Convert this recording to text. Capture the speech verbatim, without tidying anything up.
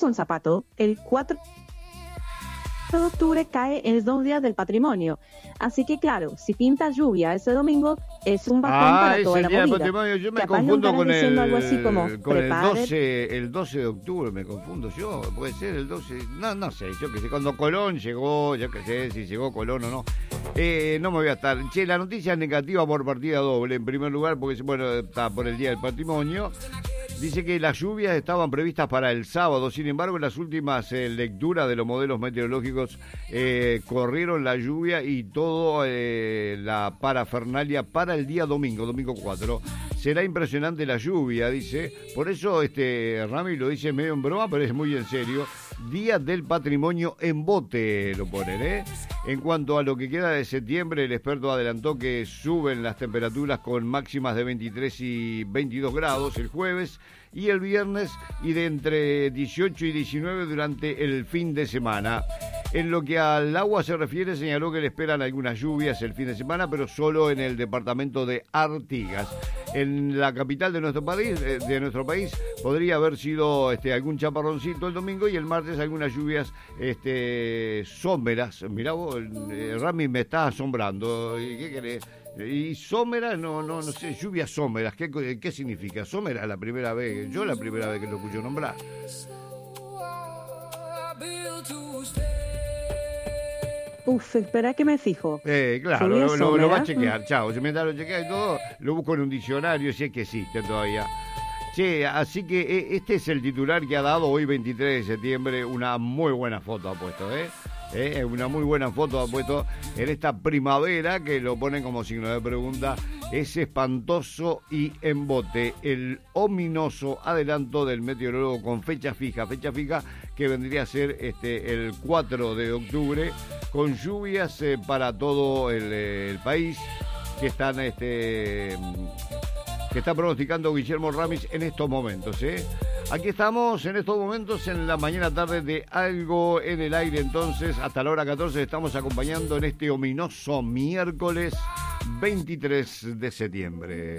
con zapato, el cuatro de octubre cae en los dos días del patrimonio. Así que claro, si pinta lluvia ese domingo, es un bajón Ah, para es toda el la día del movida. patrimonio. Yo me Capaz lo confundo estarás con diciendo algo así el, como, con el prepare- doce, el doce de octubre, me confundo yo. Puede ser el doce, no, no sé, yo qué sé, cuando Colón llegó, yo qué sé, si llegó Colón o no. Eh, no me voy a estar. Che, la noticia es negativa por partida doble, en primer lugar, porque, bueno, está por el día del patrimonio. Dice que las lluvias estaban previstas para el sábado, sin embargo, en las últimas eh, lecturas de los modelos meteorológicos eh, corrieron la lluvia y todo eh, la parafernalia para el día domingo, domingo cuatro. Será impresionante la lluvia, dice. Por eso este Rami lo dice medio en broma, pero es muy en serio. Día del Patrimonio en bote, lo ponen, ¿eh? En cuanto a lo que queda de septiembre, el experto adelantó que suben las temperaturas con máximas de veintitrés y veintidós grados el jueves y el viernes, y de entre dieciocho y diecinueve durante el fin de semana. En lo que al agua se refiere, señaló que le esperan algunas lluvias el fin de semana, pero solo en el departamento de Artigas. En la capital de nuestro país, de nuestro país, podría haber sido este, algún chaparroncito el domingo y el martes algunas lluvias este, sombras. Mirá vos, eh, Rami, me está asombrando. ¿Qué querés? Y sombra, no, no, no sé, lluvias sombras, ¿qué, qué significa? Sombra es la primera vez, yo la primera vez que lo escucho nombrar. Uf, espera que me fijo. Eh, claro, Lluvia lo, lo, lo va a sombra. chequear, chao. Si mientras lo chequea y todo, lo busco en un diccionario, si es que existe todavía. Che, así que eh, este es el titular que ha dado hoy, veintitrés de septiembre, una muy buena foto ha puesto, ¿eh? Eh, una muy buena foto ha puesto en esta primavera, que lo ponen como signo de pregunta. Es espantoso y en bote el ominoso adelanto del meteorólogo con fecha fija, fecha fija que vendría a ser este el cuatro de octubre, con lluvias eh, para todo el, eh, el país que están este que está pronosticando Guillermo Ramis en estos momentos, ¿eh? Aquí estamos en estos momentos en la mañana tarde de Algo en el Aire. Entonces, hasta la hora catorce estamos acompañando en este ominoso miércoles veintitrés de septiembre.